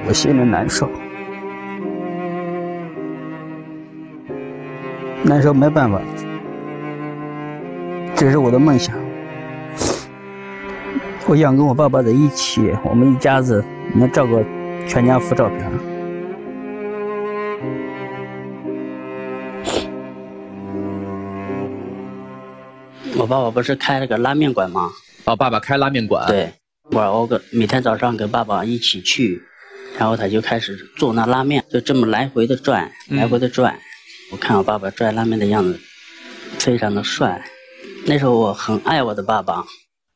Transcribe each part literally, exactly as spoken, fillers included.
我心里难受，难受没办法，这是我的梦想。我想跟我爸爸在一起，我们一家子能照个全家福照片。我爸爸不是开了个拉面馆吗？ 哦，爸爸开拉面馆。 对，我我跟每天早上跟爸爸一起去，然后他就开始做那拉面，就这么来回的转，来回的转。嗯、我看我爸爸转拉面的样子，非常的帅。那时候我很爱我的爸爸。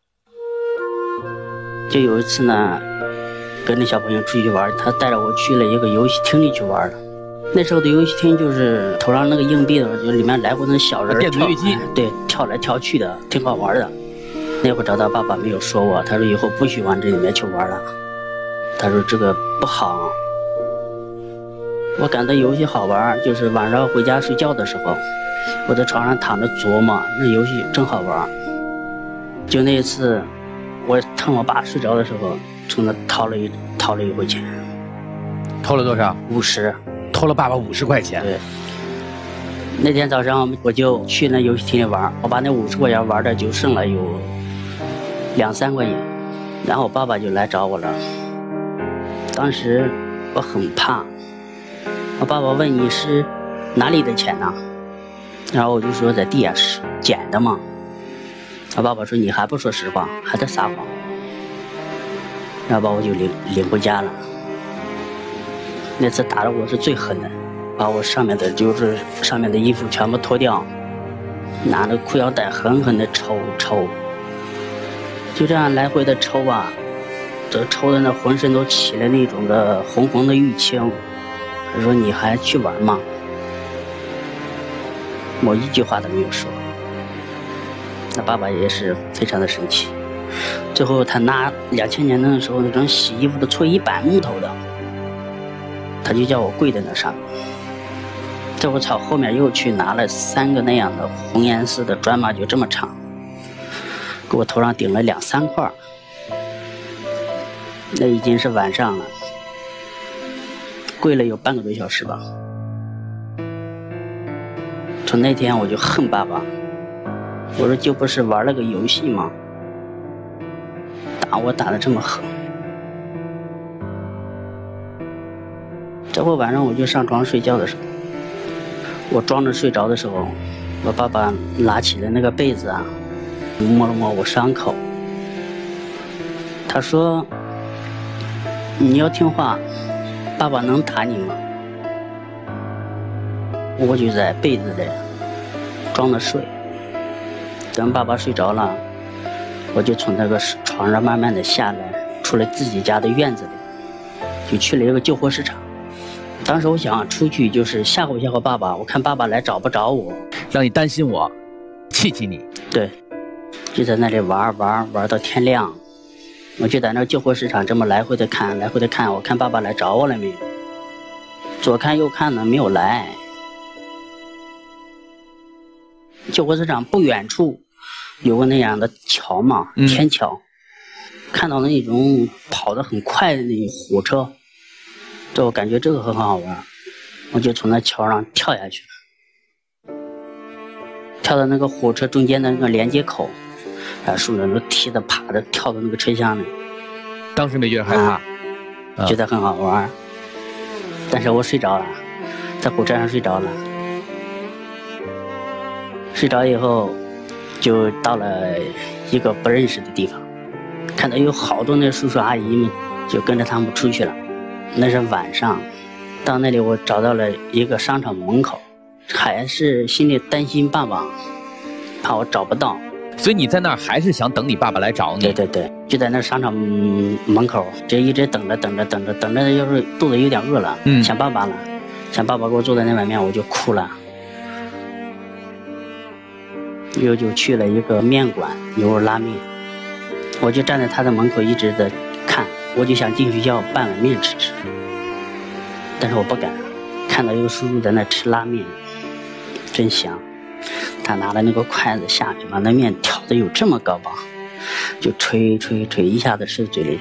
就有一次呢，跟那小朋友出去玩，他带着我去了一个游戏厅里去玩了。那时候的游戏厅就是头上那个硬币的，就里面来回那小人电子游戏机， 对，跳来跳去的，挺好玩的。那会儿找到爸爸没有说我，他说以后不许往这里面去玩了，他说这个不好。我感到游戏好玩，就是晚上回家睡觉的时候，我在床上躺着琢磨，那游戏真好玩。就那一次，我趁我爸睡着的时候，从那掏了一掏了一回钱。 偷了多少？ 五十。 偷了爸爸五十块钱。 对。那天早上我就去那游戏厅里玩，我把那五十块钱玩的就剩了有两三块钱，然后我爸爸就来找我了。当时我很怕，我爸爸问你是哪里的钱呢？然后我就说在地下室捡的嘛。我爸爸说你还不说实话，还在撒谎。然后把我就领领回家了。那次打的我是最狠的，把我上面的就是上面的衣服全部脱掉，拿着裤腰带狠狠的抽抽，就这样来回的抽啊，这抽的那浑身都起了那种的红红的淤青。他说你还去玩吗？我一句话都没有说。那爸爸也是非常的生气。最后他拿两千年的时候那种洗衣服的搓衣板木头的，他就叫我跪在那上面。这我操，后面又去拿了三个那样的红颜色的砖嘛，就这么长，给我头上顶了两三块。那已经是晚上了，跪了有半个多小时吧。从那天我就恨爸爸，我说就不是玩了个游戏吗？打我打得这么狠。这会晚上我就上床睡觉的时候，我装着睡着的时候，我爸爸拿起了那个被子啊，摸了摸我伤口。他说你要听话，爸爸能打你吗？我就在被子里装着睡，等爸爸睡着了，我就从那个床上慢慢的下来，出了自己家的院子里，就去了一个旧货市场。当时我想出去就是吓唬吓唬爸爸，我看爸爸来找不着我， 让你担心我，气气你。 对，就在那里玩玩玩到天亮。我就在那旧货市场这么来回的看，来回的看，我看爸爸来找我了没有？左看右看呢，没有来。旧货市场不远处有个那样的桥嘛，天桥，嗯、看到那种跑得很快的那种火车，这我感觉这个很好玩，我就从那桥上跳下去了，跳到那个火车中间的那个连接口，啊，顺着那梯子爬着跳到那个车厢里。 当时没觉得害怕， 啊、觉得很好玩，但是我睡着了，在火车上睡着了。睡着以后，就到了一个不认识的地方，看到有好多那叔叔阿姨们，就跟着他们出去了。那是晚上，到那里我找到了一个商场门口，还是心里担心爸爸，怕我找不到。 所以你在那儿还是想等你爸爸来找你？ 对对对，就在那商场门口，就一直等着等着等着等着，要是肚子有点饿了，嗯，想爸爸了，想爸爸给我坐在那外面，我就哭了。又就去了一个面馆，牛肉拉面，我就站在他的门口一直在看，我就想进去要半碗面吃吃，但是我不敢，看到一个叔叔在那吃拉面，真香。他拿了那个筷子下去，把那面挑的有这么高吧，就吹吹吹，一下子吃嘴里。